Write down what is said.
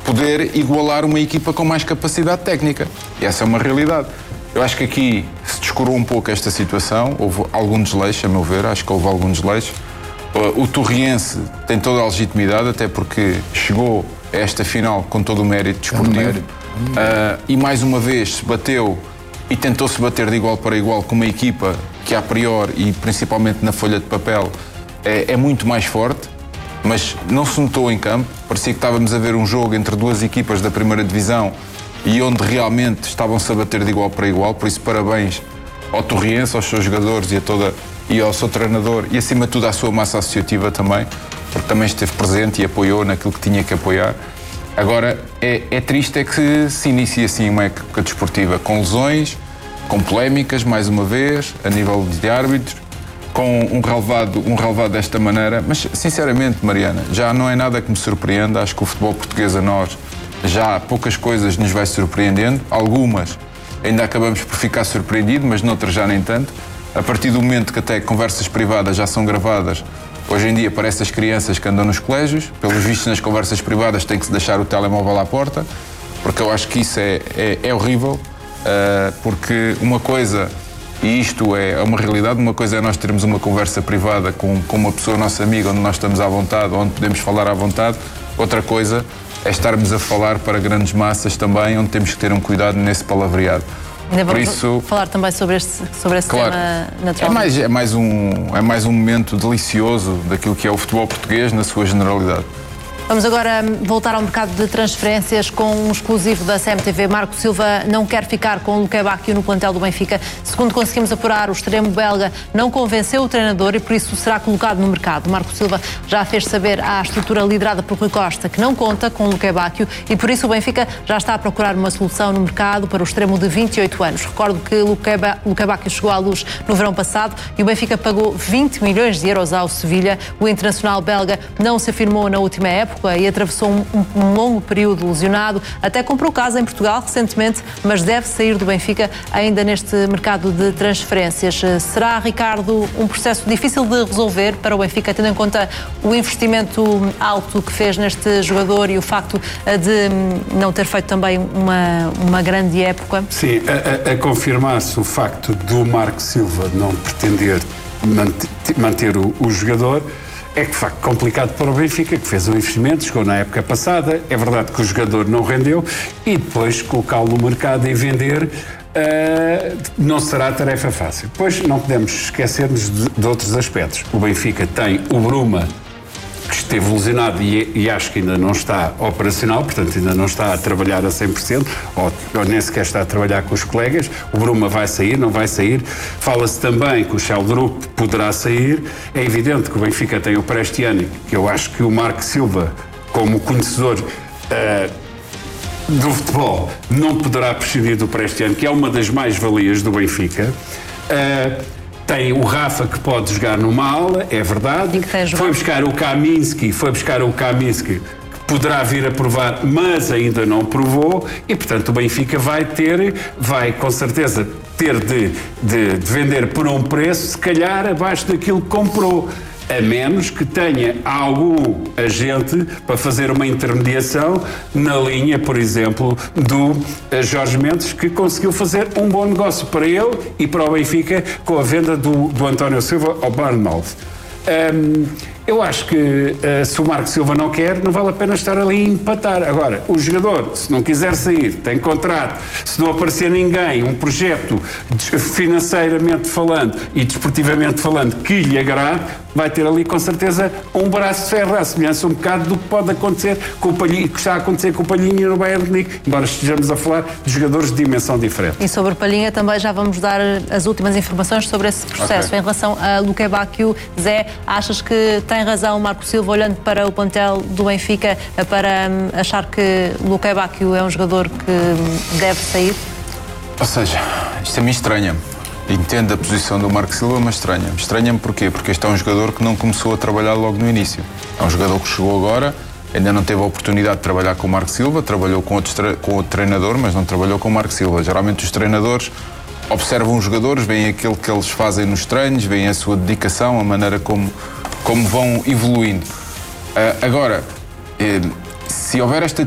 poder igualar uma equipa com mais capacidade técnica. E essa é uma realidade. Eu acho que aqui se descurou um pouco esta situação, houve algum desleixo, a meu ver, acho que houve algum desleixo. O Torriense tem toda a legitimidade, até porque chegou a esta final com todo o mérito desportivo. E mais uma vez se bateu e tentou-se bater de igual para igual com uma equipa que a priori e principalmente na folha de papel é muito mais forte, mas não se notou em campo. Parecia que estávamos a ver um jogo entre duas equipas da primeira divisão e onde realmente estavam-se a bater de igual para igual. Por isso, parabéns ao Torriense, aos seus jogadores e ao seu treinador e, acima de tudo, à sua massa associativa também, porque também esteve presente e apoiou naquilo que tinha que apoiar. Agora, é triste que se inicie assim uma época desportiva com lesões, com polémicas, mais uma vez, a nível de árbitros, com um relevado desta maneira. Mas, sinceramente, Mariana, já não é nada que me surpreenda. Acho que o futebol português a nós já poucas coisas nos vai surpreendendo. Algumas ainda acabamos por ficar surpreendidos, mas noutras já nem tanto. A partir do momento que até conversas privadas já são gravadas, hoje em dia, para essas crianças que andam nos colégios, pelos vistos nas conversas privadas tem que se deixar o telemóvel à porta, porque eu acho que isso é horrível, porque uma coisa, e isto é uma realidade, uma coisa é nós termos uma conversa privada com uma pessoa nossa amiga, onde nós estamos à vontade, onde podemos falar à vontade. Outra coisa é estarmos a falar para grandes massas também, onde temos que ter um cuidado nesse palavreado. Ainda vamos falar também sobre esse claro, tema naturalmente. É mais um momento delicioso daquilo que é o futebol português na sua generalidade. Vamos agora voltar ao mercado de transferências com um exclusivo da CMTV. Marco Silva não quer ficar com o Luque Bacchio no plantel do Benfica. Segundo conseguimos apurar, o extremo belga não convenceu o treinador e por isso será colocado no mercado. Marco Silva já fez saber à estrutura liderada por Rui Costa que não conta com o Luque Bacchio e por isso o Benfica já está a procurar uma solução no mercado para o extremo de 28 anos. Recordo que Luque Bacchio chegou à luz no verão passado e o Benfica pagou 20 milhões de euros ao Sevilha. O internacional belga não se afirmou na última época e atravessou um longo período lesionado, até comprou casa em Portugal recentemente, mas deve sair do Benfica ainda neste mercado de transferências. Será, Ricardo, um processo difícil de resolver para o Benfica, tendo em conta o investimento alto que fez neste jogador e o facto de não ter feito também uma grande época? Sim, a confirmar-se o facto do Marco Silva não pretender manter o jogador, é de facto complicado para o Benfica, que fez um investimento, chegou na época passada, é verdade que o jogador não rendeu, e depois colocá-lo no mercado e vender não será tarefa fácil. Pois não podemos esquecer-nos de outros aspectos. O Benfica tem o Bruma, que esteve lesionado e acho que ainda não está operacional, portanto ainda não está a trabalhar a 100%, ou nem sequer está a trabalhar com os colegas. O Bruma vai sair, não vai sair. Fala-se também que o Sheldrup poderá sair. É evidente que o Benfica tem o Prestiani, que eu acho que o Marco Silva, como conhecedor do futebol, não poderá prescindir do Prestiani, que é uma das mais-valias do Benfica. Tem o Rafa, que pode jogar numa ala, é verdade. Foi buscar o Kaminski, que poderá vir a provar, mas ainda não provou, e portanto o Benfica vai com certeza ter de vender por um preço, se calhar abaixo daquilo que comprou. A menos que tenha algum agente para fazer uma intermediação na linha, por exemplo, do Jorge Mendes, que conseguiu fazer um bom negócio para ele e para o Benfica com a venda do António Silva ao Bournemouth. Eu acho que se o Marco Silva não quer, não vale a pena estar ali a empatar. Agora, o jogador, se não quiser sair, tem contrato, se não aparecer ninguém, um projeto financeiramente falando e desportivamente falando que lhe agrade, vai ter ali com certeza um braço de ferro, à semelhança um bocado do que pode acontecer com o Palhinha, que está a acontecer com o Palhinha no Bayern de Munique, embora estejamos a falar de jogadores de dimensão diferente. E sobre o Palhinha também já vamos dar as últimas informações sobre esse processo. Okay. Em relação a Luque Bacchio, Zé, achas que tem razão Marco Silva, olhando para o plantel do Benfica, para achar que Luque Bacchio é um jogador que deve sair? Ou seja, isto a mim estranha-me. Entendo a posição do Marco Silva, mas estranha-me. Estranha-me porquê? Porque este é um jogador que não começou a trabalhar logo no início. É um jogador que chegou agora, ainda não teve a oportunidade de trabalhar com o Marco Silva, trabalhou com outro treinador, mas não trabalhou com o Marco Silva. Geralmente os treinadores observam os jogadores, veem aquilo que eles fazem nos treinos, veem a sua dedicação, a maneira como vão evoluindo. Agora, se houver esta